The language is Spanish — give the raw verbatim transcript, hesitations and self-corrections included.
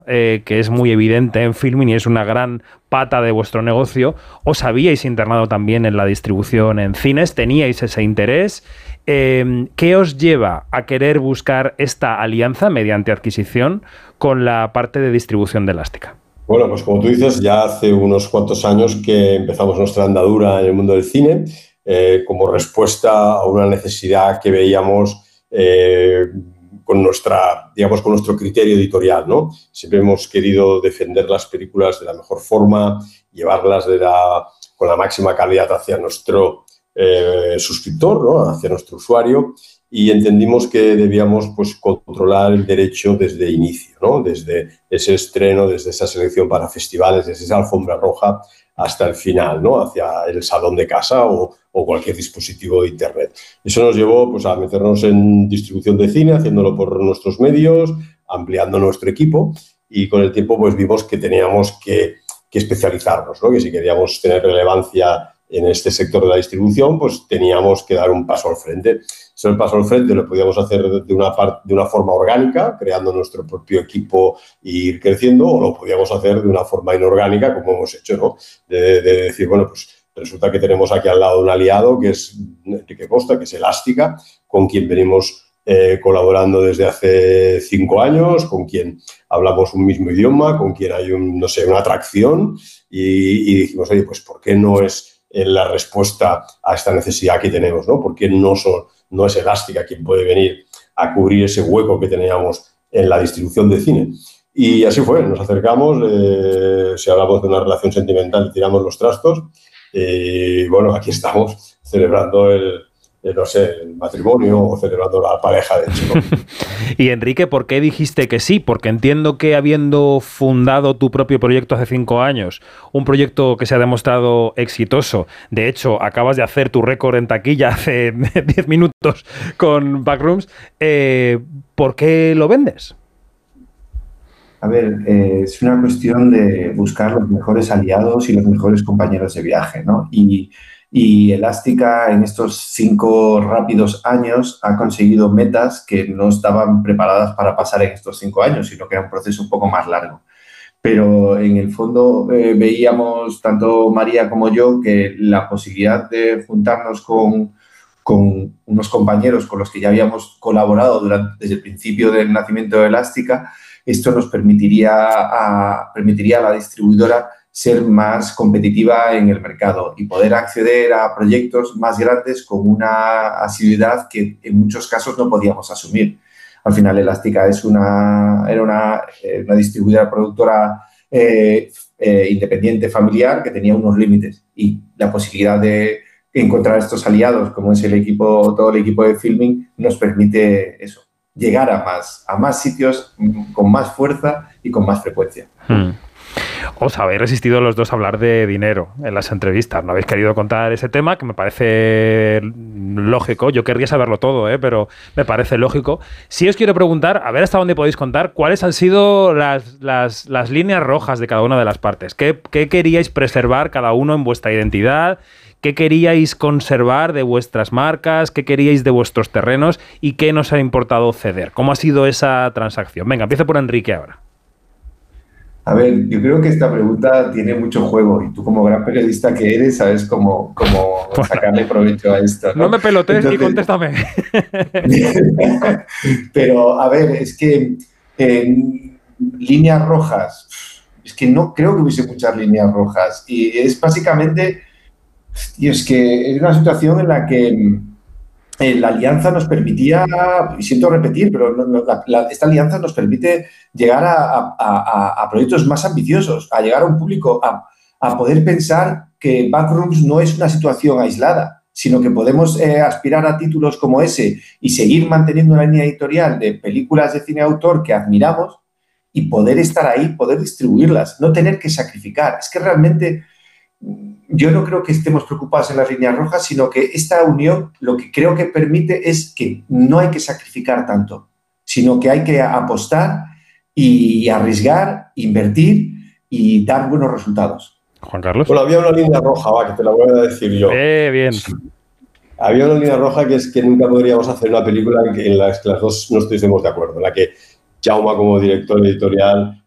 eh, que es muy evidente en Filmin y es una gran pata de vuestro negocio, os habíais internado también en la distribución en cines, teníais ese interés. Eh, ¿Qué os lleva a querer buscar esta alianza mediante adquisición con la parte de distribución de Elástica? Bueno, pues como tú dices, ya hace unos cuantos años que empezamos nuestra andadura en el mundo del cine, eh, como respuesta a una necesidad que veíamos eh, con nuestra, digamos, con nuestro criterio editorial, ¿no? Siempre hemos querido defender las películas de la mejor forma, llevarlas de la, con la máxima calidad hacia nuestro eh, suscriptor, ¿no? Hacia nuestro usuario, y entendimos que debíamos, pues, controlar el derecho desde el inicio, ¿no? Desde ese estreno, desde esa selección para festivales, desde esa alfombra roja hasta el final, ¿no? Hacia el salón de casa o, o cualquier dispositivo de Internet. Eso nos llevó, pues, a meternos en distribución de cine, haciéndolo por nuestros medios, ampliando nuestro equipo, y con el tiempo, pues, vimos que teníamos que, que especializarnos, ¿no? Que si queríamos tener relevancia en este sector de la distribución, pues teníamos que dar un paso al frente. Eso, el paso al frente lo podíamos hacer de una, part, de una forma orgánica, creando nuestro propio equipo e ir creciendo, o lo podíamos hacer de una forma inorgánica, como hemos hecho, ¿no? De, de decir, bueno, pues resulta que tenemos aquí al lado un aliado que es Enrique Costa, que es Elástica, con quien venimos eh, colaborando desde hace cinco años, con quien hablamos un mismo idioma, con quien hay, un, no sé, una atracción, y, y dijimos, oye, pues ¿por qué no es la respuesta a esta necesidad que tenemos, ¿no? Porque no, son, no es Elástica quien puede venir a cubrir ese hueco que teníamos en la distribución de cine. Y así fue, nos acercamos, eh, si hablamos de una relación sentimental, tiramos los trastos, y bueno, aquí estamos celebrando el, el, no sé, el matrimonio o celebrando la pareja, de hecho, ¿no? Y Enrique, ¿por qué dijiste que sí? Porque entiendo que habiendo fundado tu propio proyecto hace cinco años, un proyecto que se ha demostrado exitoso, de hecho, acabas de hacer tu récord en taquilla hace diez minutos con Backrooms, eh, ¿por qué lo vendes? A ver, eh, es una cuestión de buscar los mejores aliados y los mejores compañeros de viaje, ¿no? Y Y Elástica en estos cinco rápidos años ha conseguido metas que no estaban preparadas para pasar en estos cinco años, sino que era un proceso un poco más largo. Pero en el fondo eh, veíamos, tanto María como yo, que la posibilidad de juntarnos con, con unos compañeros con los que ya habíamos colaborado durante, desde el principio del nacimiento de Elástica, esto nos permitiría a, permitiría a la distribuidora ser más competitiva en el mercado y poder acceder a proyectos más grandes con una asiduidad que en muchos casos no podíamos asumir. Al final, Elástica es una, era una, una distribuidora productora eh, eh, independiente, familiar, que tenía unos límites, y la posibilidad de encontrar estos aliados, como es el equipo, todo el equipo de Filmin, nos permite eso, llegar a más, a más sitios con más fuerza y con más frecuencia. Hmm. Os habéis resistido los dos a hablar de dinero en las entrevistas. No habéis querido contar ese tema, que me parece lógico. Yo querría saberlo todo, ¿eh? Pero me parece lógico. Sí os quiero preguntar, a ver hasta dónde podéis contar, cuáles han sido las, las, las líneas rojas de cada una de las partes. ¿Qué, qué queríais preservar cada uno en vuestra identidad? ¿Qué queríais conservar de vuestras marcas? ¿Qué queríais de vuestros terrenos? ¿Y qué nos ha importado ceder? ¿Cómo ha sido esa transacción? Venga, empiezo por Enrique ahora. A ver, yo creo que esta pregunta tiene mucho juego y tú, como gran periodista que eres, sabes cómo, cómo bueno, sacarle provecho a esto, ¿no? No me pelotes. Entonces, y contéstame. Pero, a ver, es que eh, líneas rojas, es que no creo que hubiese muchas líneas rojas, y es básicamente, y es que es una situación en la que Eh, la alianza nos permitía, y siento repetir, pero no, no, la, la, esta alianza nos permite llegar a, a, a, a proyectos más ambiciosos, a llegar a un público, a, a poder pensar que Backrooms no es una situación aislada, sino que podemos eh, aspirar a títulos como ese y seguir manteniendo una línea editorial de películas de cine de autor que admiramos y poder estar ahí, poder distribuirlas, no tener que sacrificar. Es que realmente yo no creo que estemos preocupados en las líneas rojas, sino que esta unión lo que creo que permite es que no hay que sacrificar tanto, sino que hay que apostar y arriesgar, invertir y dar buenos resultados. Juan Carlos. Bueno, había una línea roja, va, que te la voy a decir yo. Eh, bien. Había una línea roja que es que nunca podríamos hacer una película en la que las dos no estuviésemos de acuerdo, en la que Jaume, como director editorial,